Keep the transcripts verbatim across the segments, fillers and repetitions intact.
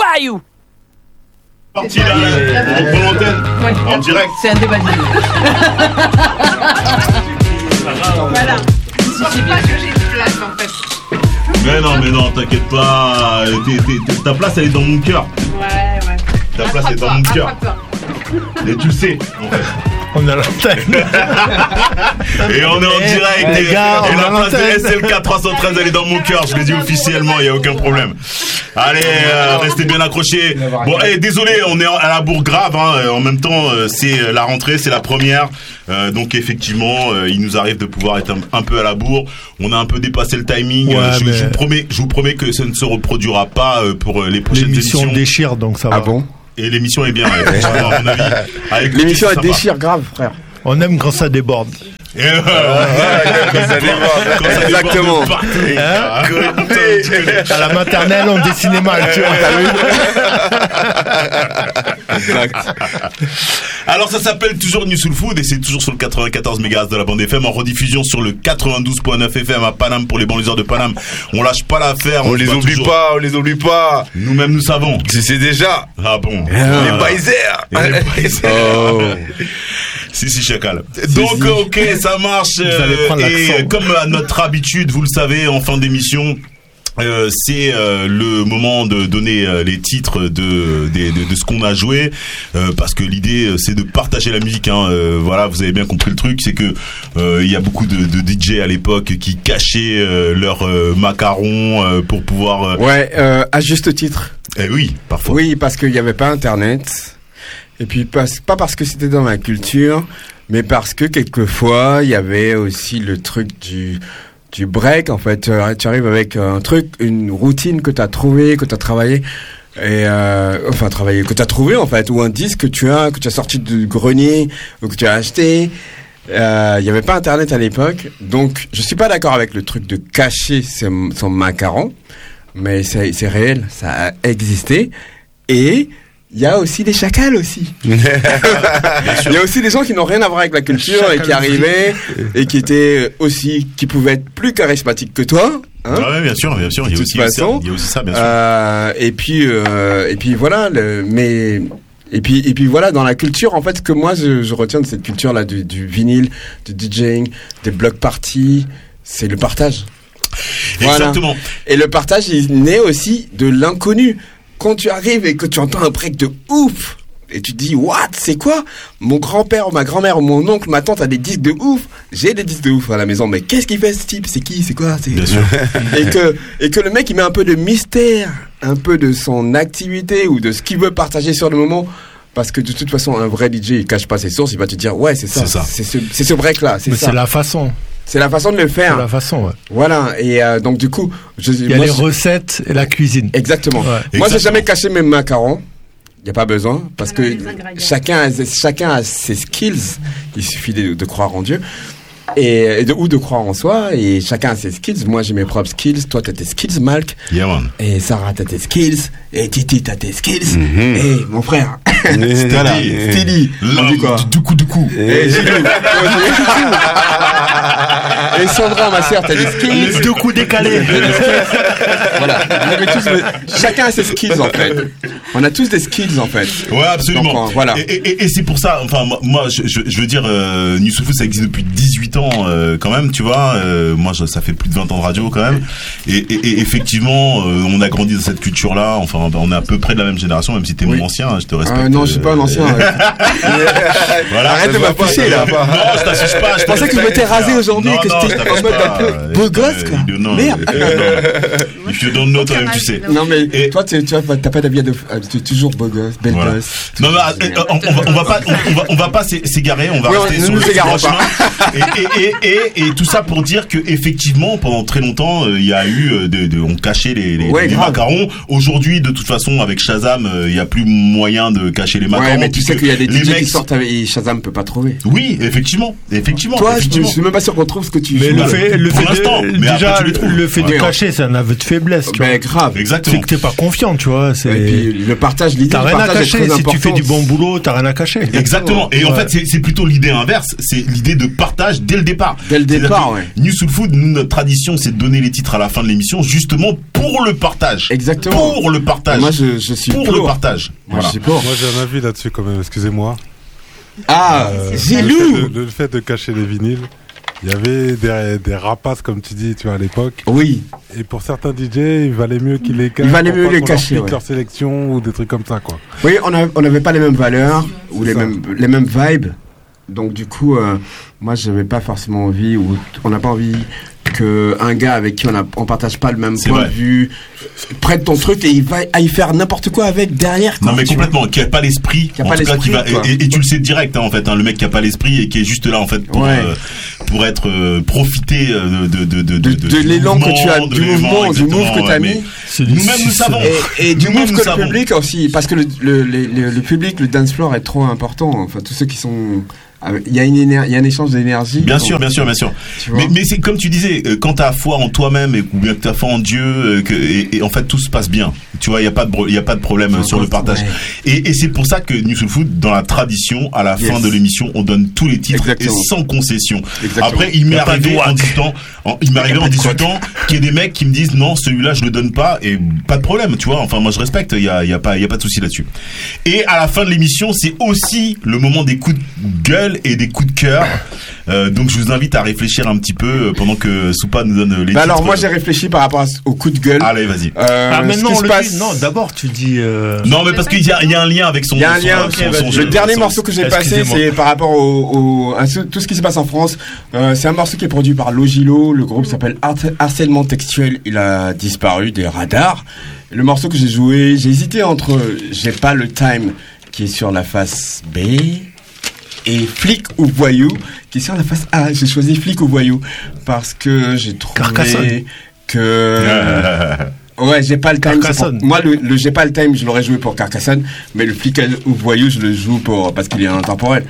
you. Parti là, on prend l'antenne, en direct. C'est un débat d'idées. Voilà. C'est pas que j'ai de place en fait. Mais non, mais non, t'inquiète pas. T'es, t'es, t'es, ta place, elle est dans mon cœur. Ouais, ouais. Ta place est dans mon cœur. Et tu le sais, en fait. On a l'antenne. Et on est en et, direct. Les et gars, et on la a place de l'antenne. S L K trois cent treize, elle est dans mon cœur. Je l'ai dit officiellement, il n'y a aucun problème. Allez, euh, restez bien accrochés. Bon, hey, désolé, on est à la bourre grave. Hein. En même temps, c'est la rentrée, c'est la première. Euh, donc effectivement, euh, il nous arrive de pouvoir être un, un peu à la bourre. On a un peu dépassé le timing. Ouais, euh, je, mais... je vous promets, je vous promets que ça ne se reproduira pas euh, pour les prochaines l'émission émissions. L'émission déchire, donc ça va. Ah bon? Et l'émission est bien, ouais, à mon avis. Avec l'émission elle elle déchire grave, frère. On aime quand ça déborde. Et euh, ouais, quand ça déborde. Quand ça exactement. Déborde partout, hein hein à la maternelle, on dessinait mal, tu vois. Exact. Alors ça s'appelle toujours New Soul Food et c'est toujours sur le quatre-vingt-quatorze mégahertz de la bande F M en rediffusion sur le quatre-vingt-douze virgule neuf F M à Paname pour les banlieuseurs de Paname. On lâche pas l'affaire. On, on les oublie toujours. pas, on les oublie pas. Nous-mêmes nous savons. Tu sais déjà. Ah bon. Ah. Les baisers. Les baisers. Oh. Si si chacal. Donc si, si. Ok, ça marche. Euh, et comme à notre habitude, vous le savez, en fin d'émission. Euh, c'est euh, le moment de donner euh, les titres de, de, de, de ce qu'on a joué euh, parce que l'idée euh, c'est de partager la musique hein. euh, voilà, vous avez bien compris le truc, c'est que euh, il y a beaucoup de, de D J à l'époque qui cachaient euh, leurs euh, macarons euh, pour pouvoir euh... ouais euh, à juste titre. Eh oui, parfois. Oui, parce qu'il n'y avait pas internet et puis pas, pas parce que c'était dans la culture mais parce que quelquefois il y avait aussi le truc du du break, en fait. Euh, tu arrives avec un truc, une routine que tu as trouvé, que tu as travaillé, et euh, enfin travaillé, que tu as trouvé, en fait, ou un disque que tu as, que tu as sorti du grenier, ou que tu as acheté. Il euh, n'y avait pas Internet à l'époque, donc je suis pas d'accord avec le truc de cacher son, son macaron, mais c'est, c'est réel, ça a existé, et il y a aussi des chacals aussi. Il y a aussi des gens qui n'ont rien à voir avec la culture et qui arrivaient et qui étaient aussi, qui pouvaient être plus charismatiques que toi. Hein, ouais, bien sûr, bien sûr. Il y a aussi ça. Il y a aussi ça, bien sûr. Euh, et puis, euh, et puis voilà. Le, mais et puis, et puis voilà, dans la culture, en fait, ce que moi je, je retiens de cette culture-là du, du vinyle, du DJing, des block parties, c'est le partage. Exactement. Voilà. Et le partage, il naît aussi de l'inconnu. Quand tu arrives et que tu entends un break de ouf, et tu te dis, what, c'est quoi? Mon grand-père, ou ma grand-mère, ou mon oncle, ma tante a des disques de ouf. J'ai des disques de ouf à la maison, mais qu'est-ce qu'il fait ce type? C'est qui? C'est quoi? C'est... Bien sûr. et que, et que le mec, il met un peu de mystère, un peu de son activité, ou de ce qu'il veut partager sur le moment. Parce que de toute façon, un vrai D J, il cache pas ses sources, il va te dire, ouais, c'est ça. C'est ça. C'est ce, c'est ce break-là, c'est mais ça. C'est la façon. C'est la façon de le faire. C'est la façon, ouais. Voilà. Et euh, donc, du coup... Je, il y a moi, les je... recettes et la cuisine. Exactement. Ouais. Moi, Exactement. j'ai jamais caché mes macarons. Il n'y a pas besoin. Parce que chacun a, chacun a ses skills. Il suffit de, de croire en Dieu. Et, et de, ou de croire en soi. Et chacun a ses skills. Moi, j'ai mes propres skills. Toi, tu as tes skills, Malk. Yeah, man. Et Sarah, tu as tes skills. Et Titi, tu as tes skills. Mm-hmm. Et mon frère... Steady. Steady. On dit quoi? Du coup, du coup. Et Gilou. Et Sandra, ma sœur, t'as des skills. Deux coups décalés. Voilà. Tous, chacun a ses skills, en fait. On a tous des skills, en fait. Ouais, absolument. Donc, voilà. Et, et, et c'est pour ça, enfin, moi, je, je, je veux dire, euh, New Soul Food, ça existe depuis dix-huit ans, euh, quand même, tu vois. Euh, moi, je, ça fait plus de vingt ans de radio, quand même. Et, et, et effectivement, euh, on a grandi dans cette culture-là. Enfin, on est à peu près de la même génération, même si t'es oui. mon ancien, hein, je te respecte. Euh, non, je suis pas un ancien. Voilà. Arrête de m'afficher, là. Non, je t'affiche pas. Je pensais que je m'étais rasé aujourd'hui, que j'étais en mode un peu beau gosse, quoi. Merde. If you don't know, toi-même, tu sais. Non, mais et toi, tu vois, t'as pas d'habitude de, tu es toujours beau gosse, belle voilà. gosse. Non, mais on, on, va, on va pas, on, on va, on va pas s'égarer, on va oui, rester on, sur nous le chemin. Et, et, et, et, et tout ça pour dire que effectivement, pendant très longtemps, il y a eu, de, de, on cachait les, les, ouais, les macarons. Aujourd'hui, de toute façon, avec Shazam, il y a plus moyen de cacher les macarons. Ouais, mais tu sais qu'il y a des D J mecs... qui sortent avec et Shazam peut pas trouver. Oui, effectivement, effectivement. Toi, effectivement. je suis même pas sûr qu'on trouve ce que tu mais joues. Le fait, le pour fait l'instant, de, mais déjà, après, tu les trouves. le fait de ouais, cacher, c'est un aveu de faiblesse. faiblesse, tu Mais vois. grave. Exactement. C'est que t'es pas confiant, tu vois. C'est... Et puis le partage, l'idée T'as du rien à partage est cacher. très Si tu fais du importante. bon boulot, t'as rien à cacher. Exactement. Et en Ouais. fait, c'est, c'est plutôt l'idée inverse. C'est l'idée de partage dès le départ. Dès le C'est-à-dire départ, que ouais. New Soul Food, nous, notre tradition, c'est de donner les titres à la fin de l'émission, justement pour le partage. Exactement. Pour le partage. Moi, je, je suis pour pour. le partage. Moi, Voilà. je suis pour. Moi j'ai un avis là-dessus quand même, excusez-moi. Ah, Euh, j'ai le, fait loup. de, le fait de cacher les vinyles, il y avait des, des rapaces comme tu dis, tu vois, à l'époque. Oui. Et pour certains D J, il valait mieux qu'ils les cachent. Il valait pour mieux pas les qu'on leur cacher, pique ouais. leur sélection ou des trucs comme ça, quoi. Oui, on a- on n'avait pas les mêmes valeurs ou les ça. mêmes, les mêmes vibes. Donc du coup, euh, moi, j'avais pas forcément envie, ou on n'a pas envie que un gars avec qui on a, on partage pas le même C'est point vrai. de vue prenne ton truc et il va à y faire n'importe quoi avec derrière. quoi, Non mais tu vois. complètement, qui a pas l'esprit, Qui a en pas tout cas qui va l'esprit, quoi. et, et tu le sais direct hein, en fait, hein, le mec qui a pas l'esprit et qui est juste là en fait pour Ouais. euh, pour être euh, profiter euh, de de de De, de l'élan que tu as, de du l'élément, mouvement, du exactement, move que tu as ouais, mis. mais C'est Nous-mêmes nous savons. Et, et du Nous-mêmes, move nous que le savons. public aussi, parce que le, le, le, le- le public, le dance floor est trop important. Enfin, tous ceux qui sont, il y a une éner- il y a un échange d'énergie. Bien donc, sûr, bien sûr, bien sûr. tu vois. Mais, mais c'est comme tu disais, euh, quand t'as foi en toi-même et ou bien que t'as foi en Dieu, euh, que, et, et en fait tout se passe bien. Tu vois, il y a pas de bro- il y a pas de problème euh, sur le partage. Ouais. Et, et c'est pour ça que New Soul Food, dans la tradition, à la Yes. fin de l'émission, on donne tous les titres Exactement. et sans concession. Exactement. Après, il Y m'est a pas de arrivé en droite. discutant, en, il m'est arrivé en discutant qu'il y ait des mecs qui me disent non, celui-là je le donne pas et pas de problème. Tu vois, enfin moi je respecte. Il y a, il y a pas, il y a pas de souci là-dessus. Et à la fin de l'émission, c'est aussi le moment des coups de gueule et des coups de cœur. Euh, donc je vous invite à réfléchir un petit peu euh, pendant que Soupa nous donne euh, les Bah titres. alors moi j'ai réfléchi par rapport à- au coup de gueule. Allez, vas-y. Euh, Ah, ce maintenant, qui on se le passe- dit. Non, d'abord, tu dis. euh, Non, mais parce qu'il y a, il y a un lien avec son. Il y a un son- lien. son- Ok, son- vas-y. son le jeu. dernier Son- morceau que j'ai passé, Excusez-moi. c'est par rapport au, au- à ce- tout ce qui se passe en France. Euh, c'est un morceau qui est produit par Logilo. Le groupe s'appelle Har- Harcèlement Textuel. Il a disparu des radars. Le morceau que j'ai joué, j'ai hésité entre J'ai pas le time, qui est sur la face B, et Flic ou Voyou, qui est sur la face A. J'ai choisi Flic ou Voyou parce que j'ai trouvé Carcassonne. que ouais, j'ai pas le time. c'est Carcassonne. pour- Moi, le, le j'ai pas le time, je l'aurais joué pour Carcassonne, mais le Flic ou Voyou, je le joue pour parce qu'il est intemporel.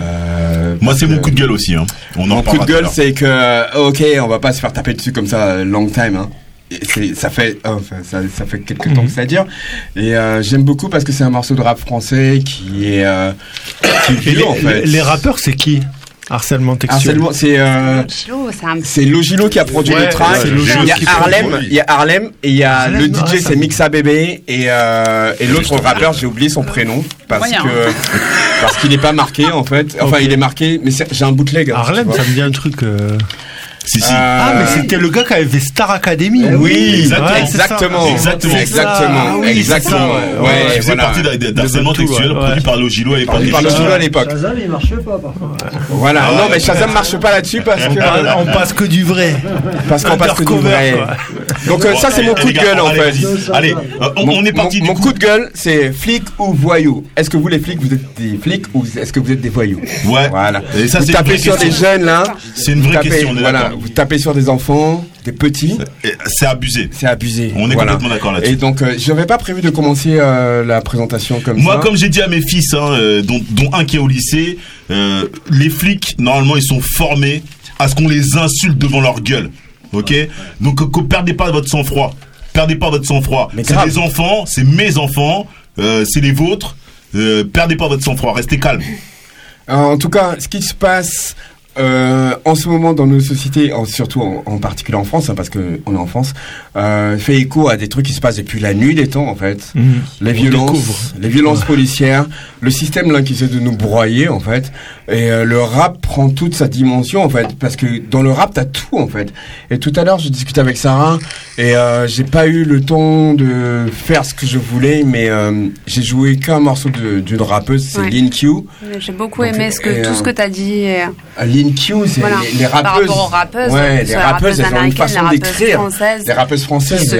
Euh, Moi, c'est parce mon que- coup de gueule aussi. Hein. On en Mon coup reparlera de tout à gueule, l'heure. c'est que ok, on va pas se faire taper dessus comme ça euh, long time. Hein. Et c'est, ça fait, enfin, ça, ça fait quelques temps que ça dure. Et euh, j'aime beaucoup parce que c'est un morceau de rap français qui est, euh, qui est Et vieux, les, en fait. les rappeurs, c'est qui? Harcèlement textuel. Harcèlement, c'est euh, Chilo, c'est un c'est Logilo qui a produit Ouais, le track. ouais, c'est Logilo il y a qui Harlem, produit. il y a Harlem et il y a Harlem, le D J ouais, ça c'est me- Mixa Bébé et euh, et l'autre rappeur j'ai oublié son prénom parce Moyen. que parce qu'il est pas marqué en fait. Enfin Ok. il est marqué mais c'est- j'ai un bootleg. hein, Harlem, tu vois. ça me dit un truc. euh, Si, si. Ah, mais c'était le gars qui avait fait Star Academy. Eh oui, Exactement. Ouais, c'est ça. exactement, Exactement. exactement, Ah oui, c'est exactement. ça, Ouais, ouais. Je faisais voilà. partie d'un- d'harcèlement Le tout, textuel ouais. produit par Logilo et par Produit par Logilo à l'époque. Shazam, il marche pas, par contre. Voilà. Ah non, ouais. mais Shazam marche pas là-dessus parce On, que parle- on passe que du vrai. parce qu'on passe que du Undercover, vrai. quoi. Donc euh, ça c'est mon Allez, coup les de gars, gueule en allez, fait. vas-y. Allez, euh, on, Mon, on est parti mon, du mon coup. coup de gueule, c'est flic ou voyou. Est-ce que vous les flics, vous êtes des flics ou est-ce que vous êtes des voyous? Ouais. Voilà. Et ça, vous c'est une tapez vraie sur question. des jeunes là. C'est une vous vraie tapez, question, on est voilà, d'accord. vous tapez sur des enfants, des petits. Et C'est abusé. C'est abusé. On est Voilà. complètement d'accord Et là-dessus. donc, euh, je n'avais pas prévu de commencer euh, la présentation comme Moi, ça. comme j'ai dit à mes fils, hein, euh, dont, dont un qui est au lycée, euh, les flics, normalement, ils sont formés à ce qu'on les insulte devant leur gueule. Ok? Donc, euh, perdez pas votre sang-froid. Perdez pas votre sang-froid. Mais C'est grave. des enfants, c'est mes enfants, euh, c'est les vôtres. Euh, perdez pas votre sang-froid. Restez calme. Euh, en tout cas, ce qui se passe euh, en ce moment dans nos sociétés, en, surtout en, en particulier en France, hein, parce que on est en France, euh, fait écho à des trucs qui se passent depuis la nuit des temps en fait. Mhm. Les On violences, découvre. les violences policières, le système là qui essaie de nous broyer en fait. Et euh, le rap prend toute sa dimension en fait, parce que dans le rap t'as tout en fait. Et tout à l'heure je discutais avec Sarah et euh, j'ai pas eu le temps de faire ce que je voulais, mais euh, j'ai joué qu'un morceau de- d'une rappeuse, c'est Ouais. Lin Q. J'ai beaucoup Donc, aimé ce que, et, tout ce euh, que tu as dit. et- Ah, Lin Q, c'est Voilà. les, les Par rappeuses. rapport aux rappeuses, Ouais, que ce les soit les rappeuses, rappeuses elles ont une américaines, façon les rappeuses d'écrire. françaises. Les rappeuses françaises. Ceux elles- qui ont-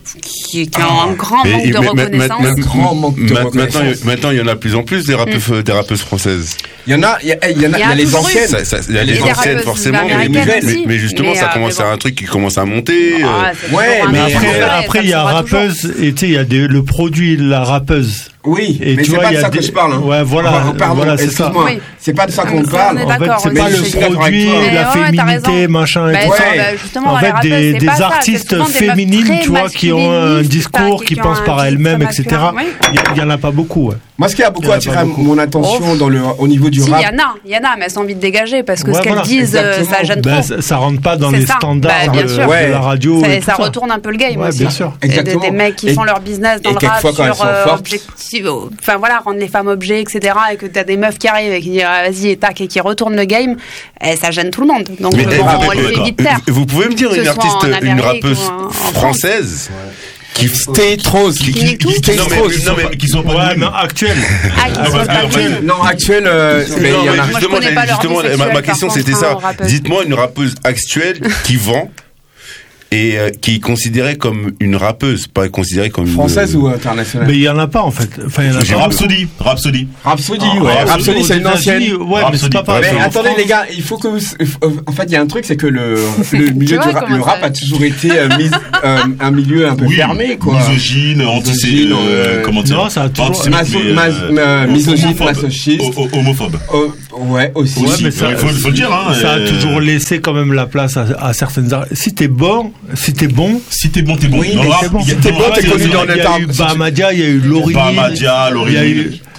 qui, qui ont un grand Et- manque et de ma- ma- reconnaissance. ma- Grand manque de ma- Maintenant, reconnaissance. maintenant, il y en a de plus en plus des rappeuses, des rappeuses françaises. Il y en a, il y, a- il y en a, il y a les toujours eu. anciennes. Ça- ça- Il y a Et les des anciennes rappeuses forcément, mais, américaines mais- aussi. mais justement, Mais, ça euh, commence mais à bon. un truc qui commence à monter. euh, Ah, c'est Ouais, toujours un mais truc Après, vrai, après ça il y a sera toujours. rappeuse et tu sais, il y a des, le produit, la rappeuse. Oui, Et mais tu c'est vois, pas il y de a ça des- que je parle. Hein. Ouais, voilà, Oh, pardon, voilà, c'est ça. excuse-moi. Oui. C'est pas de ça Ah, qu'on mais ça, parle. on est En fait, d'accord c'est aussi. pas Mais le je suis d'accord avec produit, toi. Mais la ouais, t'as féminité, raison. machin et Bah, tout non, ça. bah, justement, En les fait, rappeuses, des, c'est des pas ça, artistes c'est souvent des meufs féminines, très tu vois, qui ont un masculinistes, discours, qui qui ont pensent un par discours elles-mêmes, et cetera. masculin, Il y en a pas beaucoup, ouais. Moi, ce qui a beaucoup Il y en a attiré pas beaucoup. mon attention Oh. dans le, au niveau du Si, il rap. y en a, il y en a, mais elles ont envie de dégager parce que Ouais, ce qu'elles voilà. disent, euh, Exactement. ça gêne Ben, trop. ça, ça rentre pas dans C'est les ça. standards Bah, bien de, sûr. de Ouais. la radio. Ça, et tout ça ça. retourne un peu le game Ouais, aussi. bien sûr. Et des, Exactement. des mecs qui Et- font leur business dans et le rap quelquefois, quand elles sur sont euh, fortes. objectif- enfin voilà, rendre les femmes objets, et cetera. Et que t'as des meufs qui arrivent et qui disent ah, vas-y et tac et qui retournent le game, et ça gêne tout le monde. Donc Mais, bon, eh, on mais- les fait vite taire. Vous pouvez me dire Que ce une soit artiste, en une Amérique rappeuse ou en- en France. française qui Stay Trose. qui, Qui nique tout. qui- Non, non, mais, mais- non, mais qui sont pas Ouais, nuls. mais actuel. Ah, qui Non, sont parce pas que, en fait, nuls. Non, actuel, euh, Non, mais il y mais en a. Moi, je justement, connais pas leur justement, vie ma, ma sexuelle, question par c'était contre, ça. hein, aux rappeuses. Dites-moi une rappeuse actuelle qui vend et euh, qui est considérée comme une rappeuse, pas considérée comme une Française ou internationale? Mais il y en a pas, en fait. Enfin, il y en a J'ai pas. Rhapsody, Rhapsody. Rhapsody, Ah, ouais. Rhapsody, Rhapsody, c'est une Aux ancienne. États-Unis, Ouais, mais c'est Rhapsody, pas pareil. Mais en attendez France. les gars, il faut que vous... En fait, il y a un truc, c'est que le, le milieu vois du rap, comment le ça- rap a toujours été euh, mis, euh, un milieu un peu Oui, fermé, quoi. misogyne, anti Misogyne, euh, comment dire non, ça a toujours- pas antisémite, Maso- mais, mas- euh, euh, misogyne, homophobe. masochiste. Ho- ho- Homophobe. Oh, ouais, aussi. Aussi. mais ça- il faut, faut le dire, hein. Ça a euh, toujours laissé quand même la place à, à certaines arts. Si t'es bon, si t'es bon, Si t'es bon, t'es bon. Oui, Dans mais le rap, c'est bon. il y a- Si t'es dans le bon, rap, t'es il y a- connu dans il y le a temps. eu Bahamadia, il y a eu Laurie. Bahamadia, Laurie il y a Hill. eu-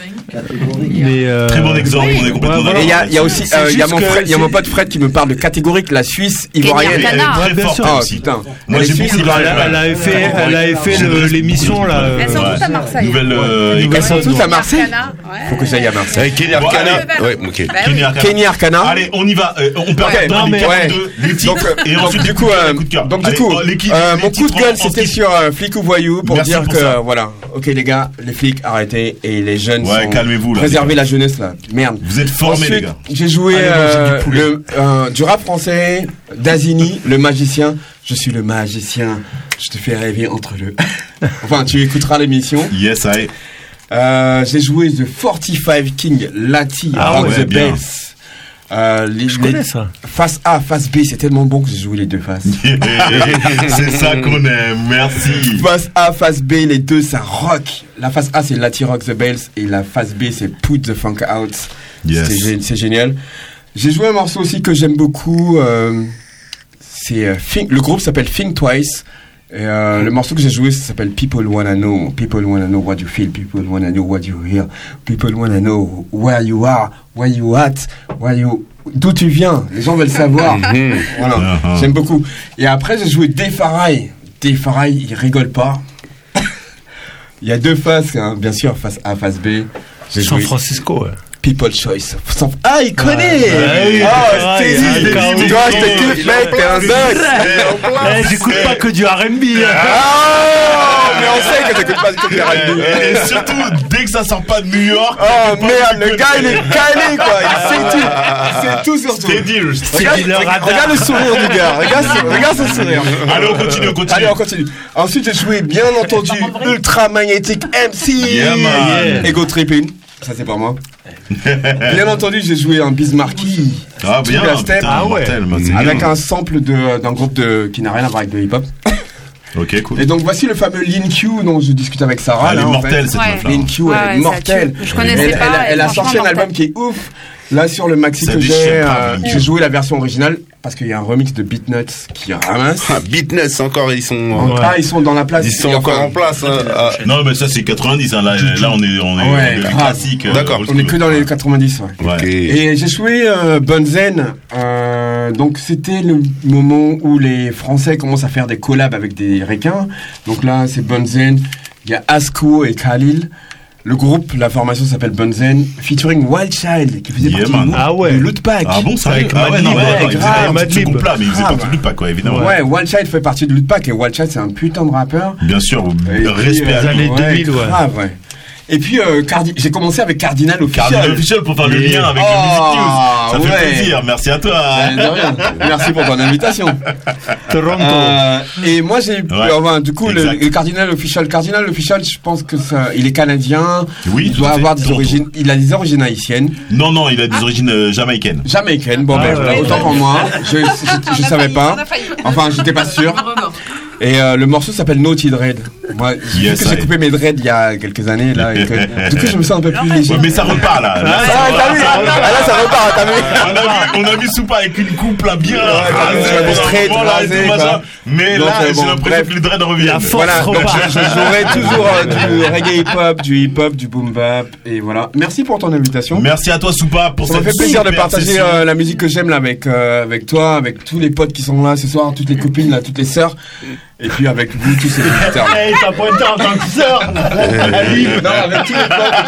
Mais, euh, Très bon exemple, on est complètement ouais, voilà. Et il y a, il y a aussi, C'est euh, il y a juste mon que frère, il y a c'est- mon pote Fred qui me parle de catégorique, la Suisse ivoirienne. Kenya Elle est Canard. très Ouais, bien forte sûr. Ah, aussi. putain. Moi, Elle j'ai est beaucoup suisse, de Elle, a- elle avait fait, elle avait fait le- l'émission là. Elles sont euh, toutes à Marseille. Nouvelle euh, Nouvelle école. Elles sont toutes à Marseille. Arcana, ouais. Faut que j'aille à Marseille. Avec Kenny Bon, Arcana. allez. Ouais, ok. Bah oui. Kenny Arcana. Kenny Arcana. Allez, on y va. Euh, on perd Ouais. pas Non, les mais- quatre, ouais. deux, les titres, Donc, euh, et donc, ensuite du les coup, coups- euh, les coups de cœur. donc du Allez, coup, oh, l'équipe- euh, les mon coup de titres gueule, en- en c'était skip. sur euh, flic ou voyou pour Merci dire pour que ça. voilà, ok les gars, les flics arrêtez et les jeunes Ouais, sont calmez-vous, là, préservez les gars. la jeunesse là, merde. Vous êtes formés, Ensuite, les gars. j'ai joué Allez, manger euh, du poulet. le, euh, du rap français, Dazini, le magicien. Je suis le magicien. Je te fais rêver entre le. Enfin, tu écouteras l'émission. Yes, allez. Euh, j'ai joué The quarante-cinq King, Lati, Ah Rock ouais, the bien. Bass. Euh, les, Je les- connais ça. Face A, face B, c'est tellement bon que j'ai joué les deux faces. C'est ça qu'on aime. Merci. Face A, face B, les deux ça rock. La face A c'est Lati Rock the Bells et la face B c'est Put the Funk Out. Yes. C'est gé- C'est génial. J'ai joué un morceau aussi que j'aime beaucoup. euh, c'est euh, Think- le groupe s'appelle Think Twice. Et, euh, le morceau que j'ai joué ça s'appelle People Wanna Know. People Wanna Know what you feel. People Wanna Know what you hear. People Wanna Know where you are, where you at, where you d'où tu viens. Les gens veulent savoir. Voilà. Uh-huh. J'aime beaucoup. Et après j'ai joué Defarai. Defarai, il rigole pas. Il y a deux faces, hein, bien sûr, face A, face B. J'ai San joué Francisco, ouais. People Choice. Sans- Ah, il connaît. Ouais, oui, Oh, Defarai, c'est hein, lui. Carl Tu vois, je Wilson. te kiffe, mec, t'es un dingue. Eh, j'écoute pas que du R and B. hein. Ah, mais on sait que t'écoutes pas du tout les radios. Et et surtout, dès que ça sort pas de New York. Oh merde, le gars il est calé quoi, il sait tout, il sait tout sur tout. C'est dur. Regarde, le radar. regarde le sourire du gars, regarde, son- regarde son sourire. Allez, on continue, on continue. Allez, on continue. Ensuite, j'ai joué, bien entendu, Ultra Magnétique M C. Yeah, man. Ego Tripping. Ça, c'est pour moi. Bien entendu, j'ai joué un Bismarcky. Ah, bien. Two Step. Putain, Ah ouais. mortel, moi, c'est Avec bien. un sample de- d'un groupe de, qui n'a rien à voir avec de hip-hop. Ok, cool. Et donc, voici le fameux Lin Q dont je discute avec Sarah. Elle est là, en mortelle, fait. cette Ouais. meuf-là. Lin Q, Ouais, elle ouais, est ça mortelle. tue. Je connaissais elle, pas, Elle, a- et elle a franchement, sorti un album mortelle. qui est ouf. Là, sur le maxi Ça que déchire j'ai, grave, euh, Lin Q. j'ai joué la version originale parce qu'il y a un remix de Beatnuts qui ramasse. Ah, Beatnuts encore, ils sont, Ouais. Ah, ils sont dans la place. ils sont Enfin, encore en place. hein. Ah, Non, mais ça, c'est quatre-vingt-dix. Hein. Là, là, on est, on est, Ouais, on est grave. classique. euh, D'accord. old On est school. que dans les quatre-vingt-dix, ouais. Ouais. ok. Et j'ai joué euh, Bunzen. Euh, donc c'était le moment où les Français commencent à faire des collabs avec des requins. Donc là, c'est Bunzen. Il y a Asko et Khalil. Le groupe, la formation s'appelle Bunzen, featuring Wild Child, qui faisait Yeah, partie man. du, Ah ouais. du Loot Pack. Ah bon, ça Avec ah ouais, non, Madlib, ouais, ouais, d'accord, il faisait grave, pas partie de ce Madlib. groupe-là, mais il faisait Grave. partie de pas, quoi, évidemment. Ouais, Wild Child fait partie du Loot Pack et Wild Child c'est un putain de rappeur. Bien sûr, Et puis, respect euh, à lui. années deux mille, ouais. grave, ouais. Et puis, euh, Cardi- j'ai commencé avec Cardinal Official. Cardinal Official pour faire le lien avec oh, le Music News. Ça ouais. fait plaisir. Merci à toi. Euh, de rien. Merci pour ton invitation. Toronto. Euh, et moi, j'ai, Ouais. enfin, du coup, le, Exact. le Cardinal Official, Cardinal Official, je pense que ça, il est canadien. Oui, il doit tout à avoir fait. des Toronto. origines, il a des origines haïtiennes. Non, non, il a des origines euh, jamaïcaines. Jamaïcaine, bon, Ah, ben, ouais, voilà, ouais, autant ouais. pour moi. Je, je, je savais pas. Enfin, j'étais pas sûr. Et euh, le morceau s'appelle Naughty Dread. Moi, j'ai Yes, vu que j'ai I- coupé mes dreads il y a quelques années, là. Et que, du coup, je me sens un peu plus léger. Ouais, mais ça repart là. Là, ça Ah, repart. t'as vu? Ah, là, ça repart, t'as vu? On a vu, on a vu Soupa avec une coupe là bien rasée, ouais, pendant un straight, moment, là, et tout, rasé, machin. quoi. Mais Donc, là, euh, j'ai bon, l'impression bref. que les dreads reviennent. Voilà, donc je, je jouerai toujours euh, du reggae hip-hop, du hip-hop, du boom-bap, et voilà. Merci pour ton invitation. Merci à toi Soupa pour Ça cette me fait plaisir de super partager session. euh, la musique que j'aime là avec euh, avec toi, avec tous les potes qui sont là ce soir, toutes les copines là, toutes les sœurs, et puis avec vous tous ces auditeurs. Hey, t'as pointé en tant que sœur. Non, avec tous les potes.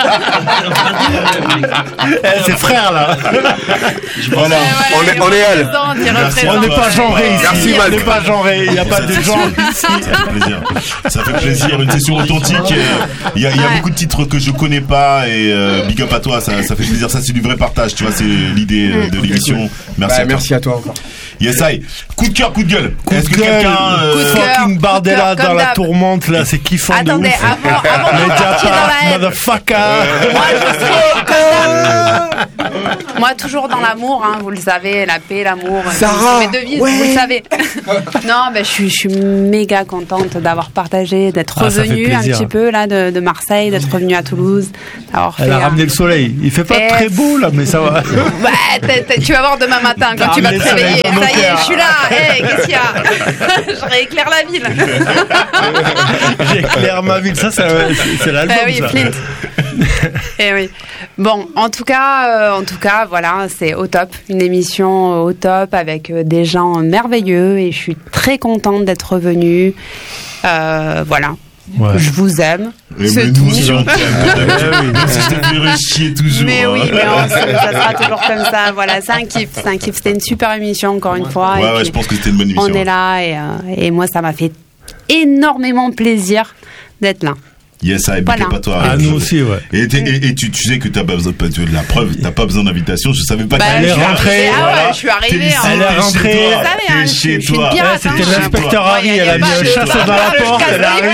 Eh, c'est frère là. Voilà. On est on est elle. On n'est pas genré ici. Merci, On Malc. n'est pas genré. Il n'y a pas de genre ici. Ça fait plaisir. Ça fait plaisir. Une session authentique. Il y a, il y a Ouais. beaucoup de titres que je connais pas et euh, big up à toi. Ça, ça fait plaisir. Ça, c'est du vrai partage. Tu vois, c'est l'idée euh, de l'émission. Merci. Bah, à toi. merci à toi encore. Yes, I. Coup de cœur, coup de gueule. Coup Est-ce de que gueule. quelqu'un euh, Coup de cœur. Fucking Bardella Comme dans la d'hab. tourmente là, c'est kiffant de Attendez, ouf. avant, avant de partir dans Mediapart, la haine. motherfucker. Moi, je serai comme d'hab. Moi, toujours dans l'amour, hein, vous le savez, la paix, l'amour. Sarah, mes devises, ouais. vous le savez. Non, ben, je suis, je suis méga contente d'avoir partagé, d'être Ah, ça fait revenue un plaisir. petit peu là de, de Marseille, d'être revenue à Toulouse, d'avoir fait. Elle a un- ramené le soleil. Il fait pas Et- très beau là, mais ça va. Bah, t'es- t'es- tu vas voir demain matin quand Ah, tu vas mais te ça va réveiller. être dans Ça y nos est, cœurs. je suis là. Hey, qu'est-ce qu'il y a Je rééclaire la ville. J'éclaire ma ville. Ça, c'est c'est- c'est l'album. Ah oui, ça. Flint. Eh oui. Bon, en tout cas, euh, en tout cas, voilà, c'est au top, une émission euh, au top avec euh, des gens merveilleux et je suis très contente d'être revenue. Euh, voilà. Ouais. Je vous aime. Et C'est mais tout. nous aussi, on t'aime. Même si je te ferais chier toujours. Mais oui, hein. mais on- ça sera toujours comme ça. Voilà, c'est un kiff, c'est un kiff. C'était une super émission encore une fois. Ouais, et ouais, puis je pense que c'était une bonne émission. on est là et, euh, et moi, ça m'a fait énormément plaisir d'être là. Yes, I, big Voilà. up à toi. Ah, nous aussi, ouais. Et, t'es- et, et tu, tu sais que t'as pas besoin de la preuve, t'as pas besoin d'invitation. Je savais pas Bah, que elle est je suis rentrée, arrivée- Ah voilà. ouais, je suis arrivée. T'es ici, hein. Elle est t'es chez rentrée. toi, Vous savez, hein, t'es je chez suis- je suis toi. une pirate, Ouais, c'était hein. l'inspecteur Ouais, Harry. y a- y a Elle a mis pas un de- chasseur dans la porte. Elle est arrivée.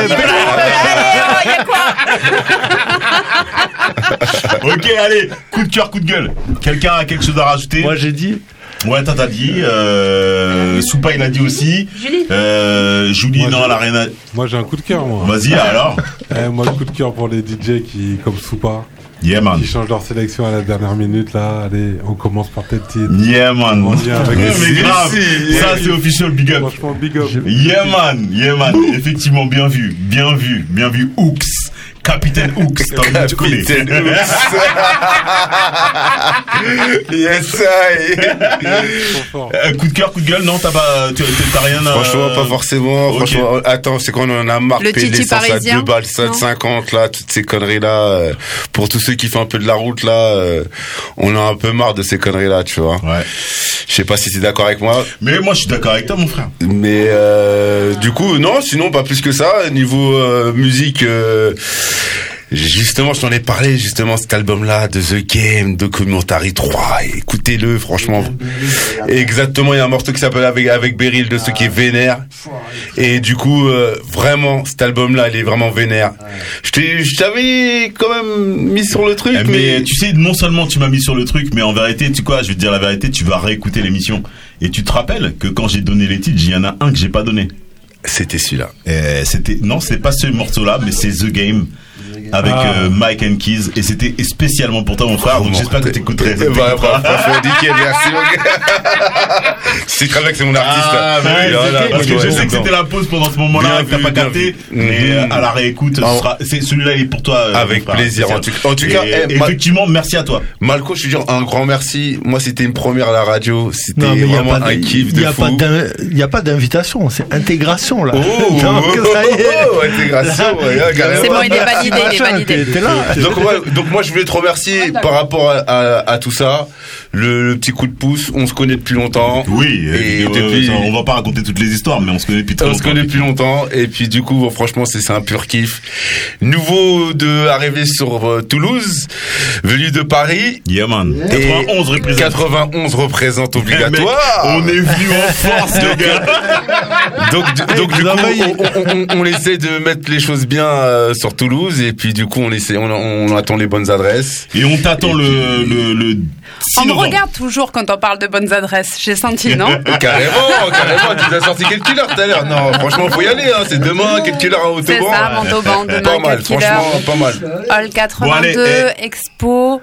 Ok, allez, coup de cœur, coup de gueule. Quelqu'un a quelque chose à rajouter? Moi, j'ai dit. Ouais, t'as t'as dit. Euh, Soupa, il a dit aussi. Julie. Euh, Julie, Moi, non, je- elle a rien à... Moi, j'ai un coup de cœur, moi. Vas-y, alors. Eh, moi, le coup de cœur pour les D J qui, comme Soupa, Yeah, man. qui changent leur sélection à la dernière minute, là. Allez, on commence par tête titre. Yeah, man. On vient avec Ouais, les- mais grave. Si, Ça, si. c'est official, big up. Franchement, big up. Yeah, man. Yeah, man. Effectivement, bien vu. Bien vu. Bien vu. Hooks. Capitaine Hooks. T'as envie de te connaître. Capitaine Yes, I. Trop fort. Euh, coup de cœur, coup de gueule, non, t'as pas, tu- t'as rien à... Franchement, pas forcément. ok. Franchement, attends, c'est qu'on en a marre de Le payer Titi l'essence à parisien, deux balles, non sept cinquante là, toutes ces conneries là. Pour tous ceux qui font un peu de la route là, euh, on a un peu marre de ces conneries là, tu vois. Ouais. Je sais pas si t'es d'accord avec moi, Mais moi, je suis d'accord avec toi, mon frère. mais euh, du coup, non, sinon pas plus que ça. Niveau euh, musique. Euh, Justement, je t'en ai parlé, justement, cet album-là, de The Game, Documentary trois, écoutez-le, franchement. Exactement, il y a un morceau qui s'appelle avec, avec Beryl, de ceux qui est vénère. Et du coup, euh, vraiment, cet album-là, il est vraiment vénère. Je t'ai- je t'avais quand même mis sur le truc, Eh, mais... mais tu sais, non seulement tu m'as mis sur le truc, mais en vérité, tu sais quoi, je vais te dire la vérité, tu vas réécouter l'émission. Et tu te rappelles que quand j'ai donné les titres, il y en a un que j'ai pas donné. C'était celui-là. Et c'était, non, c'est pas ce morceau-là, mais c'est The Game. Avec Ah. euh, Mike and Keys, et c'était spécialement pour toi, mon frère, donc j'espère que t'écouterais. Bah, bah, franchement, nickel, merci. C'est très bien que c'est mon artiste. Ah, bah oui, Voilà, parce que ouais, je sais que bon. c'était la pause pendant ce moment-là, Bien que t'as vu, pas bien capté, vu. mais Mhm. euh, à la réécoute, ce Ah, sera, c'est, celui-là, il est pour toi. euh, Avec mon frère, plaisir, en tout- en tout cas, Et, eh, ma- effectivement, merci à toi. Malco, je te dis un grand merci. Moi, c'était une première à la radio. C'était Non, mais il n'y a vraiment pas un de- kiff il y de a fou. pas d'in- il y a pas d'invitation, c'est intégration là. Oh, Donc, oh, ça y est. oh, intégration, ouais, hein, carrément. C'est bon, il est validé, il est Machin, validé. T'es, t'es là. Donc, ouais, donc moi je voulais te remercier Ouais, par rapport à, à, à tout ça. Le, le petit coup de pouce, on se connaît depuis longtemps. Oui, et et depuis, on va pas raconter toutes les histoires, mais on se connaît depuis très on longtemps. se connaît depuis longtemps. Et puis du coup, franchement, c'est, c'est un pur kiff. Nouveau de arriver sur euh, Toulouse, venu de Paris. Yeah man. quatre-vingt-onze représente. quatre-vingt-onze représente obligatoire. On est venu en force, les gars. Donc, du- donc du coup, on, on, on, on essaie de mettre les choses bien euh, sur Toulouse et puis du coup, on essaie, on, on attend les bonnes adresses. Et on t'attend le, le, le six On me novembre. regarde toujours quand on parle de bonnes adresses. J'ai senti, non? Carrément, carrément. Tu nous as sorti quel killer tout à l'heure? Non, franchement, faut y aller. Hein. C'est demain, quel killer à C'est Autobahn. ça, Montauban, demain, Pas mal, Cut Killer. franchement, pas mal. Hall quatre-vingt-deux, Bon, allez, Expo.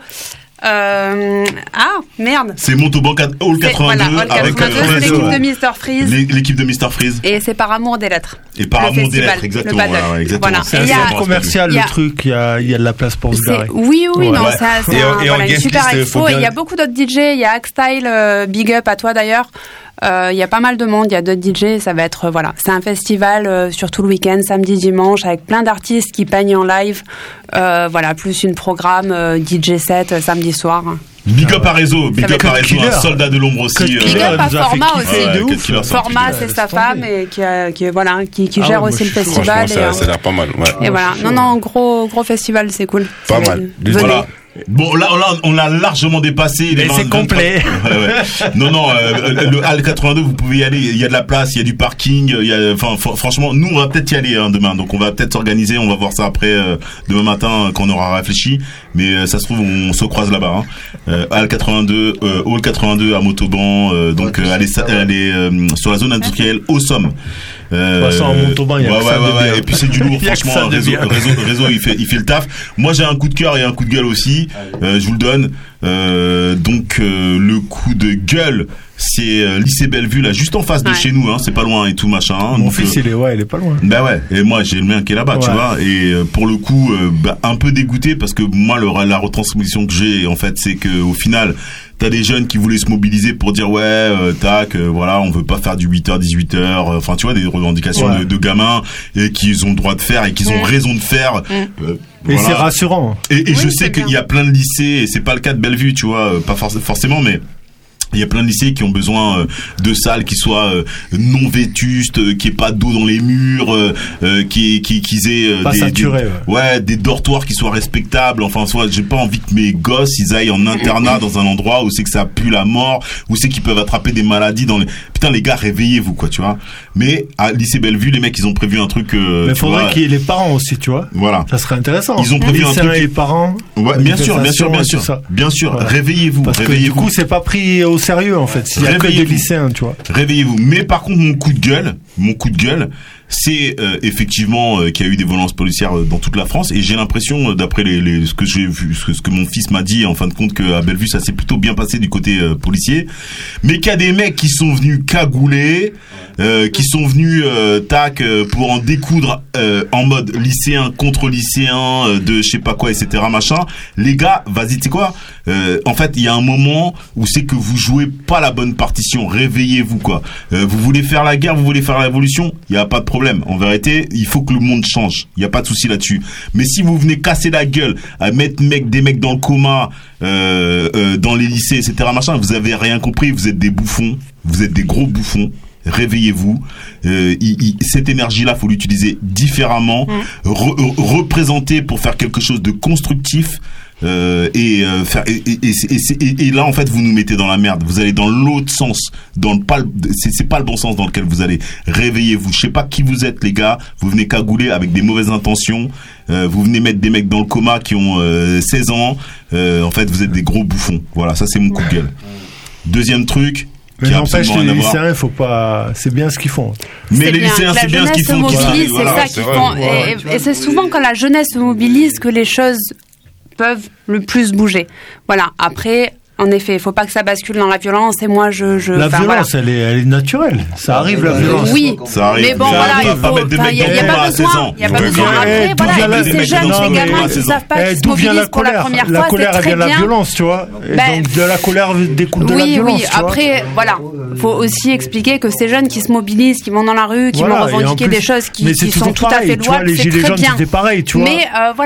Euh... Ah, merde. C'est Montauban quatre- Hall C'est- quatre-vingt-deux voilà, Hall avec quatre-vingt-deux, euh, c'est Réseau. l'équipe de mister Freeze. L'é- L'équipe de mister Freeze. Et c'est par amour des lettres. Et par Le amour des festival, lettres, exactement. le paddle. Voilà, ouais, exactement. Voilà. C'est Et il y a- assez commercial il y a- le truc, il y a, il y a de la place pour se C'est- garer. Oui, oui, Ouais. non, Ouais. c'est un- c'est Et en- un- et en voilà, une guest super list, expo. faut Et il y a bien- beaucoup d'autres D J. Il y a Hackstyle, euh, big up à toi d'ailleurs. Euh, Il y a pas mal de monde. Il y a d'autres D J. Ça va être, euh, voilà, c'est un festival euh, sur tout le week-end, samedi, dimanche, avec plein d'artistes qui peignent en live. Euh, voilà, plus une programme euh, D J set euh, samedi soir. Big up à Réseau, big Ça va up à être Réseau, Killer. un soldat de l'ombre aussi. Cut euh, Big Killer, up à nous a fait Format kiffer. aussi. Ouais, de Cut ouf. Killer, c'est Format, un c'est laisse sa tomber. femme et qui, euh, qui voilà, qui, qui Ah gère ouais, aussi moi, le je suis chaud. festival. Franchement, et, ça, euh, ça a l'air pas mal. Ouais. et voilà, non, non, gros, gros festival, c'est cool. Pas C'est- mal. Venez. Voilà. Bon, là, là, on a largement dépassé les Et c'est vingt, complet. vingt-trois. Ouais, ouais. Non, non, euh, le Hall quatre-vingt-deux, vous pouvez y aller. Il y a de la place, il y a du parking. Il y a, enfin, fr- franchement, nous, on va peut-être y aller hein, demain. Donc, on va peut-être s'organiser. On va voir ça après euh, demain matin euh, quand on aura réfléchi. Mais euh, ça se trouve, on se croise là-bas. Hein. Euh, Hall quatre-vingt-deux, euh, Hall quatre-vingt-deux à Montauban. Euh, donc, euh, allez, sa- allez euh, sur la zone industrielle au Somme. Euh, De toute façon, à Montauban, il y a ouais, que ouais, ça de ouais, ouais. bien. Et puis c'est du lourd, Il y a que ça franchement. de Réseau, bien. réseau, réseau, il fait, il fait le taf. Moi, j'ai un coup de cœur et un coup de gueule aussi. Euh, je vous le donne. Euh, donc euh, le coup de gueule, c'est euh, lycée Bellevue là, juste en face de Ouais. chez nous. Hein, c'est pas loin et tout machin. hein. Mon Donc, fils, euh, il est, ouais, il est pas loin. bah ouais, et moi j'ai le mien qui est là-bas, tu Ouais. vois, et euh, pour le coup, euh, bah, un peu dégoûté parce que moi le, la retransmission que j'ai, en fait, c'est que au final, t'as des jeunes qui voulaient se mobiliser pour dire ouais, euh, tac, euh, voilà, on veut pas faire du huit heures dix-huit heures, enfin tu vois, des revendications Ouais. de, de gamins et qu'ils ont le droit de faire et qu'ils ont Mm. raison de faire. Mm. Euh, Et voilà. c'est rassurant. Et, et Oui, je c'est sais qu'il bien. y a plein de lycées, et c'est pas le cas de Bellevue, tu vois, euh, pas forc- forcément, mais il y a plein de lycées qui ont besoin euh, de salles qui soient euh, non vétustes, euh, qui aient pas d'eau dans les murs, euh, euh, qui qui qui aient euh, Pas des, saturé, des- ouais. ouais, des dortoirs qui soient respectables. Enfin, soit j'ai pas envie que mes gosses ils aillent en internat dans un endroit où c'est que ça pue la mort, où c'est qu'ils peuvent attraper des maladies dans les. Putain les gars, réveillez-vous quoi, tu vois. Mais à lycée Bellevue, les mecs ils ont prévu un truc. Euh, Mais tu faudrait vois, qu'il y ait les parents aussi, tu vois. Voilà. Ça serait intéressant. Ils ont prévu un Lycéens truc- et les parents. Ouais, bien sûr, bien sûr, bien manifestation et sûr, tout ça. bien sûr. Voilà. Réveillez-vous, Parce que du réveillez-vous. coup, c'est pas pris au sérieux, en fait. S'il y a que des Réveillez-vous. lycéens, tu vois. Réveillez-vous. Mais par contre, mon coup de gueule, mon coup de gueule, c'est euh, effectivement euh, qu'il y a eu des violences policières euh, dans toute la France. Et j'ai l'impression, euh, d'après les, les, ce que j'ai vu, ce que, ce que mon fils m'a dit, en fin de compte, qu'à Bellevue, ça s'est plutôt bien passé du côté euh, policier. Mais qu'il y a des mecs qui sont venus cagouler, euh, qui sont venus euh, tac euh, pour en découdre euh, en mode lycéen contre lycéen, euh, de je sais pas quoi, et cetera machin. Les gars, vas-y, tu sais quoi euh, En fait, il y a un moment où c'est que vous jouez pas la bonne partition. Réveillez-vous quoi. Euh, vous voulez faire la guerre, vous voulez faire la révolution, il y a pas de problème. En vérité, il faut que le monde change. Il y a pas de souci là-dessus. Mais si vous venez casser la gueule à mettre mec, des mecs dans le coma, euh, euh, dans les lycées, et cetera machin, vous avez rien compris. Vous êtes des bouffons. Vous êtes des gros bouffons. Réveillez-vous. Euh, il, il, cette énergie-là, faut l'utiliser différemment, Mmh. re, re- représenter pour faire quelque chose de constructif. Euh, et, euh, faire, et, et, et, et, et, et là en fait vous nous mettez dans la merde, vous allez dans l'autre sens, dans le pas le- c'est, c'est pas le bon sens dans lequel vous allez. Réveillez-vous, je sais pas qui vous êtes les gars, vous venez cagouler avec des mauvaises intentions, euh, vous venez mettre des mecs dans le coma qui ont euh, seize ans, euh, en fait vous êtes des gros bouffons. Voilà, ça c'est mon coup de gueule. Deuxième truc Mais qui a n'empêche, absolument les rien à voir. lycéens, il faut pas. C'est bien ce qu'ils font. Mais C'est les bien, lycéens, que c'est bien la ce qu'ils jeunesse font. se qui- mobilise, voilà, c'est ça c'est qu'ils vrai. font. Ouais, Et, et c'est souvent quand la jeunesse se mobilise que les choses peuvent le plus bouger. Voilà. Après, en effet, il faut pas que ça bascule dans la violence. Et moi, je, je La enfin, violence, elle, est, elle est naturelle. Ça arrive, la voilà. violence. Oui, Ça arrive. mais bon, Ça voilà, arrive. il Pas faut. mettre des enfin, mecs Il n'y a, dans il y a le pas coma à besoin. seize ans. Il y a pas D'où besoin. vient- Après, d'où voilà, vient la- et puis des ces mecs jeunes, dans ces le gamins coma à qui seize savent ans. pas, Eh, qui se d'où vient la mobilisent pour la colère première La fois, colère, c'est elle vient très de la bien. violence, tu vois. Et Ben, donc, de la colère découle de la Oui, violence. oui. tu vois. Après, voilà, faut aussi expliquer que ces jeunes qui se mobilisent, qui vont dans la rue, qui Voilà, vont et en revendiquer plus- des choses qui, mais c'est qui sont toujours tout à pareil, fait tu vois, louables, les c'est gilets très jaunes, bien. c'était pareil, tu vois. Mais euh, voilà,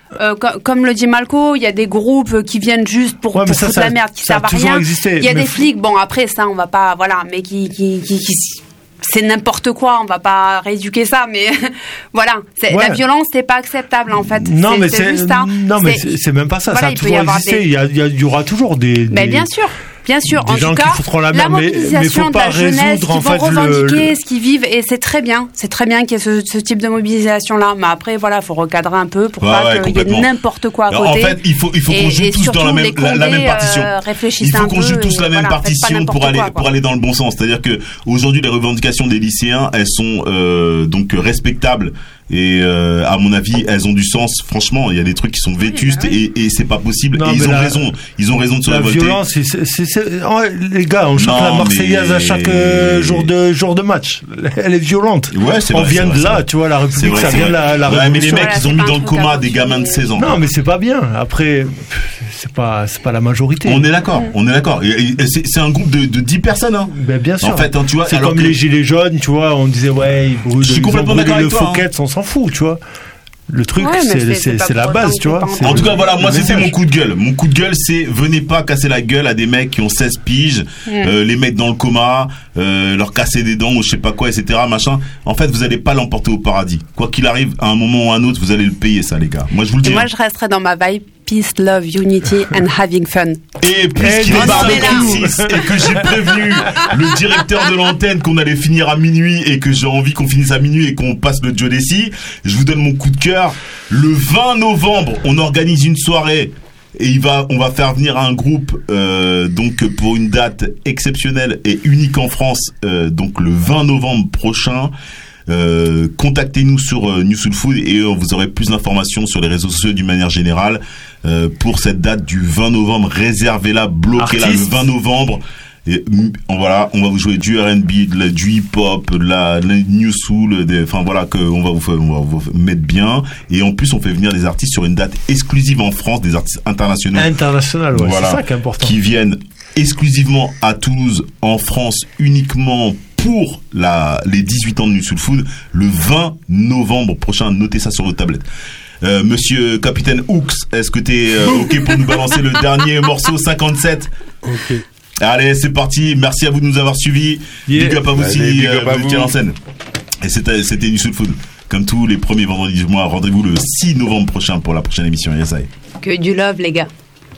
euh, com- comme le dit Malco, il y a des groupes qui viennent juste pour, Ouais, mais pour ça, foutre ça- la merde, qui ça a servent à toujours rien. existé, Il y a mais des faut- flics, bon après ça on va pas, voilà, mais qui, qui, qui, qui c'est n'importe quoi, on va pas rééduquer ça, mais voilà, c'est, Ouais. la violence c'est pas acceptable en fait. Non, c'est, mais c'est c'est, juste ça. non, mais C'est- c'est, c'est même pas ça. voilà, ça a il peut y toujours avoir existé. des- Il y, a- il y, a- il y aura toujours des. Mais des- bien sûr, bien sûr. des En gens tout qui cas, foutront la la merde, mais- mais mobilisation faut de pas la jeunesse résoudre, qui en vont fait, le- revendiquer le- ce qu'ils vivent, et c'est très bien, c'est très bien qu'il y ait ce, ce type de mobilisation-là. Mais après, voilà, faut recadrer un peu pour Ouais, pas ouais, qu'il y ait complètement. n'importe quoi à Alors, côté. en fait, il faut, il faut qu'on Et- joue et tous dans la surtout, même, les la, la même Condé, partition. euh, réfléchissez Il faut un qu'on peu joue tous et la même voilà, faites pas partition n'importe pour aller, quoi, quoi. pour aller dans le bon sens. C'est-à-dire que aujourd'hui, les revendications des lycéens, elles sont euh, donc respectables. Et euh, à mon avis, elles ont du sens. Franchement, il y a des trucs qui sont vétustes et, et c'est pas possible. Non, et ils mais ont la- raison. Ils ont raison de se La révolter. violence, c'est, c'est, c'est, c'est- ouais, les gars, on chante Non, la Marseillaise mais- à chaque euh, jour de jour de match. Elle est violente. Ouais, c'est on vrai, vient c'est de vrai, là, c'est tu vois, la C'est République, vrai, ça c'est vient de vrai. la, la Ouais, mais les Révolution. mecs, Voilà, ils ont c'est mis pas dans un le truc coma à des gamins de seize ans. Non, mais c'est pas bien. Après, c'est pas, c'est pas la majorité. On est d'accord, on est d'accord. Et- et C'est c'est un groupe de, de dix personnes. Hein. Ben, bien sûr. En fait, hein, tu vois, c'est alors comme que- les gilets jaunes, tu vois, on disait ouais, ils brûlent, Je suis ils ont complètement brûlé d'accord le avec toi, Fouquet's, on s'en fout, tu vois. Le truc, Ouais, mais c'est, c'est- c'est, c'est pas c'est la pour base, autant tu vois. qu'on peut C'est- En tout cas, voilà, moi le c'était message. mon coup de gueule. Mon coup de gueule, c'est venez pas casser la gueule à des mecs qui ont seize piges, euh, les mettre dans le coma, euh, leur casser des dents ou je sais pas quoi, et cetera. Machin. En fait, vous allez pas l'emporter au paradis. Quoi qu'il arrive, à un moment ou à un autre, vous allez le payer, ça, les gars. Moi, je vous le dis. Et moi, hein. je resterai dans ma vibe peace, love, unity and having fun. Et puisqu'il Eh, est on barbe est là. trente-six et que j'ai prévenu le directeur de l'antenne qu'on allait finir à minuit et que j'ai envie qu'on finisse à minuit et qu'on passe le Joe Desi, je vous donne mon coup de cœur. Le vingt novembre, on organise une soirée et il va, on va faire venir un groupe euh, donc pour une date exceptionnelle et unique en France. Euh, donc le vingt novembre prochain. Euh, contactez-nous sur euh, New Soul Food et euh, vous aurez plus d'informations sur les réseaux sociaux d'une manière générale euh, pour cette date du vingt novembre. Réservez-la, bloquez-la le Artiste. vingt novembre. Et mm, voilà, on va vous jouer du R and B, de la, du hip-hop, de la, de la New Soul, des- enfin voilà, que on va vous faire- on va vous mettre bien. Et en plus, on fait venir des artistes sur une date exclusive en France, des artistes internationaux. International, ouais, Voilà, c'est ça qui est important. qui viennent exclusivement à Toulouse, en France, uniquement pour la, les dix-huit ans de New Soul Food, le vingt novembre prochain. Notez ça sur votre tablette. Euh, monsieur Capitaine Hooks, est-ce que t'es euh, ok pour nous balancer le dernier morceau cinquante-sept? Ok. Allez, c'est parti. Merci à vous de nous avoir suivis. Yeah. Big up à vous Allez, si big euh, up à vous étiez vous. en scène. Et c'était, c'était New Soul Food. Comme tous les premiers vendredis du mois, rendez-vous le six novembre prochain pour la prochaine émission. Yes, I. Que du love, les gars.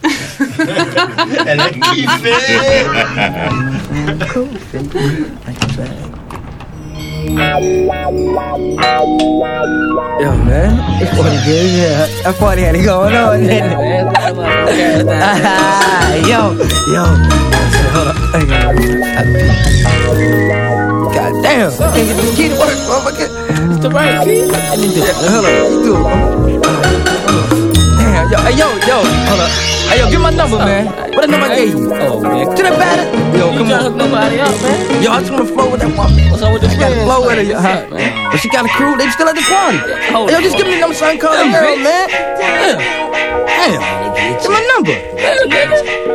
Elle a kiffé. Yo, man, it's what it is. Yeah, that's what it is going on. yo, yo. Hold up. God damn. Can't get this key to work, motherfucker. It's the right key. Hold up. You do it. Damn, yo, hey, yo, yo. Hold up. Hey, yo, give my number, man. What the number I gave you? Oh, man. To the batter. Yo, come on. Nobody up, man. Yo, I just want to flow with that woman. What's up with this? I got to flow with her, yo, huh? But she got a crew. They still at the party. Hey, yo, just give me the number so I can call the girl, man. Damn. Damn. Give my number.